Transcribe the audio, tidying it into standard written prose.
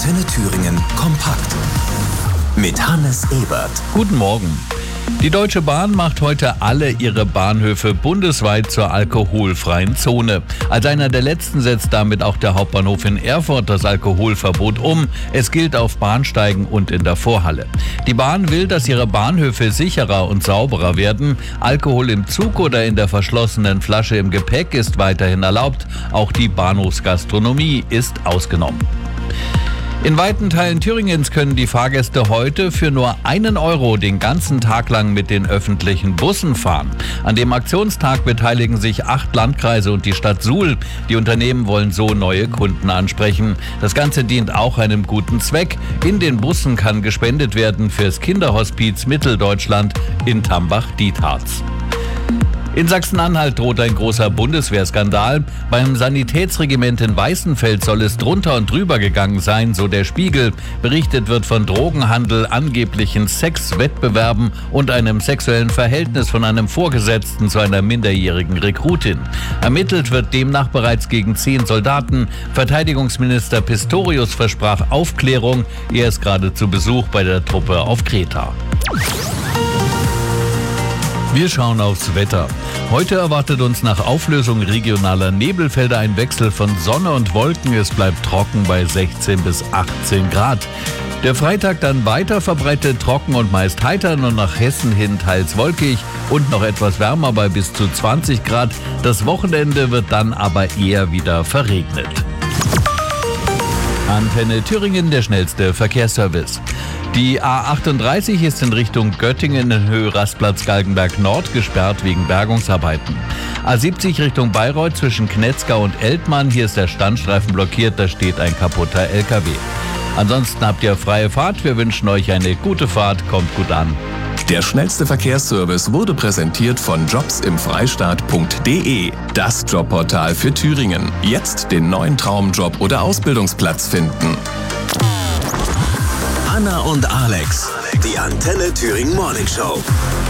Antenne Thüringen kompakt. Mit Hannes Ebert. Guten Morgen. Die Deutsche Bahn macht heute alle ihre Bahnhöfe bundesweit zur alkoholfreien Zone. Als einer der letzten setzt damit auch der Hauptbahnhof in Erfurt das Alkoholverbot um. Es gilt auf Bahnsteigen und in der Vorhalle. Die Bahn will, dass ihre Bahnhöfe sicherer und sauberer werden. Alkohol im Zug oder in der verschlossenen Flasche im Gepäck ist weiterhin erlaubt. Auch die Bahnhofsgastronomie ist ausgenommen. In weiten Teilen Thüringens können die Fahrgäste heute für nur €1 den ganzen Tag lang mit den öffentlichen Bussen fahren. An dem Aktionstag beteiligen sich 8 Landkreise und die Stadt Suhl. Die Unternehmen wollen so neue Kunden ansprechen. Das Ganze dient auch einem guten Zweck. In den Bussen kann gespendet werden fürs Kinderhospiz Mitteldeutschland in Tambach-Dietharz. In Sachsen-Anhalt droht ein großer Bundeswehrskandal. Beim Sanitätsregiment in Weißenfeld soll es drunter und drüber gegangen sein, so der Spiegel. Berichtet wird von Drogenhandel, angeblichen Sexwettbewerben und einem sexuellen Verhältnis von einem Vorgesetzten zu einer minderjährigen Rekrutin. Ermittelt wird demnach bereits gegen 10 Soldaten. Verteidigungsminister Pistorius versprach Aufklärung. Er ist gerade zu Besuch bei der Truppe auf Kreta. Wir schauen aufs Wetter. Heute erwartet uns nach Auflösung regionaler Nebelfelder ein Wechsel von Sonne und Wolken. Es bleibt trocken bei 16 bis 18 Grad. Der Freitag dann weiter verbreitet trocken und meist heiter, nur nach Hessen hin teils wolkig und noch etwas wärmer bei bis zu 20 Grad. Das Wochenende wird dann aber eher wieder verregnet. Antenne Thüringen, der schnellste Verkehrsservice. Die A38 ist in Richtung Göttingen in Höhe Rastplatz Galgenberg Nord gesperrt wegen Bergungsarbeiten. A70 Richtung Bayreuth zwischen Knetzgau und Eltmann. Hier ist der Standstreifen blockiert, da steht ein kaputter LKW. Ansonsten habt ihr freie Fahrt. Wir wünschen euch eine gute Fahrt. Kommt gut an. Der schnellste Verkehrsservice wurde präsentiert von jobsimfreistaat.de. Das Jobportal für Thüringen. Jetzt den neuen Traumjob oder Ausbildungsplatz finden. Anna und Alex, die Antenne Thüringen Morning Show.